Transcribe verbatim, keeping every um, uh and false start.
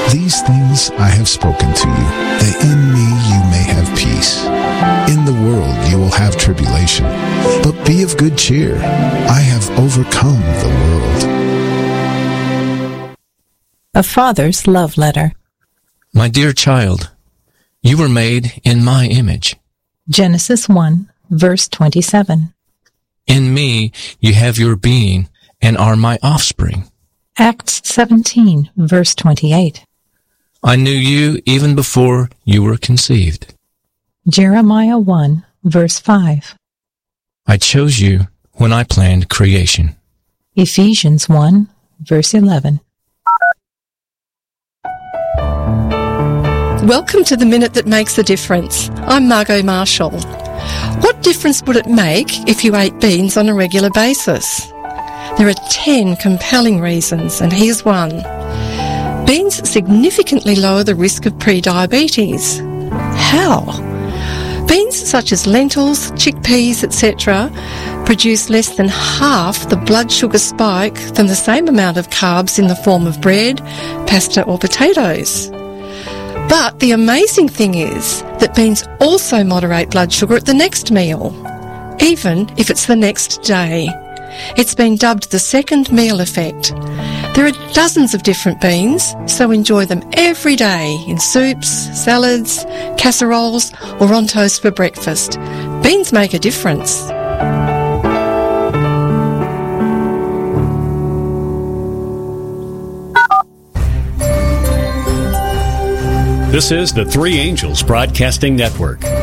These things I have spoken to you, that in me you may have peace. In the world you will have tribulation, but be of good cheer. I have overcome the world. A father's love letter. My dear child, you were made in my image. Genesis one, verse twenty-seven. In me you have your being and are my offspring. Acts seventeen, verse twenty-eight. I knew you even before you were conceived. Jeremiah one, verse five. I chose you when I planned creation. Ephesians one, verse eleven. Welcome to the Minute That Makes a Difference. I'm Margot Marshall. What difference would it make if you ate beans on a regular basis? There are ten compelling reasons, and here's one. Beans significantly lower the risk of pre-diabetes. How? Beans such as lentils, chickpeas, et cetera produce less than half the blood sugar spike than the same amount of carbs in the form of bread, pasta or potatoes. But the amazing thing is that beans also moderate blood sugar at the next meal, even if it's the next day. It's been dubbed the second meal effect. There are dozens of different beans, so enjoy them every day in soups, salads, casseroles, or on toast for breakfast. Beans make a difference. This is the Three Angels Broadcasting Network.